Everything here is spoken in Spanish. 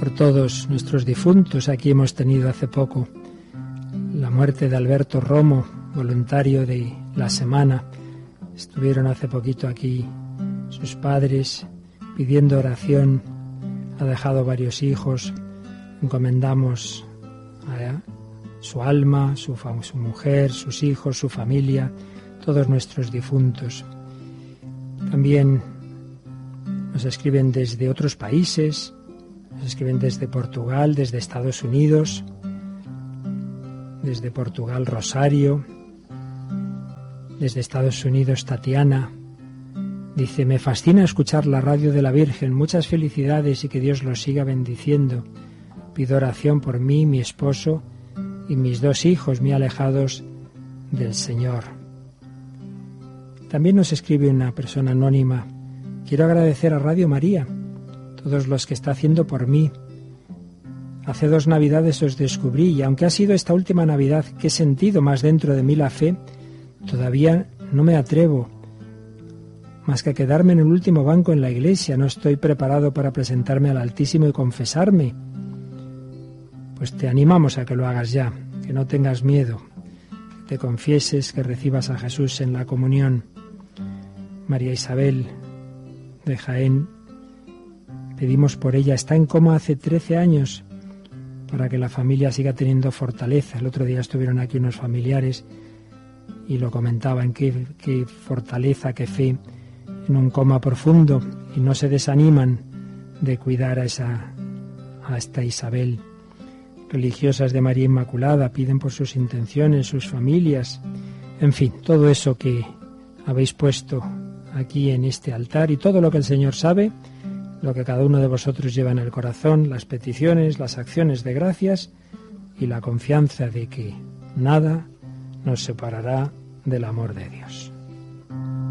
por todos nuestros difuntos. Aquí hemos tenido hace poco la muerte de Alberto Romo, voluntario de La Semana. Estuvieron hace poquito aquí sus padres pidiendo oración. Ha dejado varios hijos. Encomendamos a su alma, su mujer, sus hijos, su familia, todos nuestros difuntos. También nos escriben desde otros países, nos escriben desde Portugal, desde Estados Unidos, desde Portugal Rosario, desde Estados Unidos Tatiana. Dice: me fascina escuchar la radio de la Virgen, muchas felicidades y que Dios los siga bendiciendo. Pido oración por mí, mi esposo y mis 2 hijos muy alejados del Señor. También nos escribe una persona anónima: quiero agradecer a Radio María todos los que está haciendo por mí. Hace 2 Navidades os descubrí y aunque ha sido esta última Navidad que he sentido más dentro de mí la fe, todavía no me atrevo más que a quedarme en el último banco en la iglesia. No estoy preparado para presentarme al Altísimo y confesarme. Pues te animamos a que lo hagas ya, que no tengas miedo, que te confieses, que recibas a Jesús en la comunión. María Isabel de Jaén, pedimos por ella, está en coma hace 13 años, para que la familia siga teniendo fortaleza. El otro día estuvieron aquí unos familiares y lo comentaban, qué fortaleza, qué fe en un coma profundo, y no se desaniman de cuidar a esta Isabel. Religiosas de María Inmaculada piden por sus intenciones, sus familias, en fin, todo eso que habéis puesto aquí en este altar y todo lo que el Señor sabe, lo que cada uno de vosotros lleva en el corazón, las peticiones, las acciones de gracias y la confianza de que nada nos separará del amor de Dios.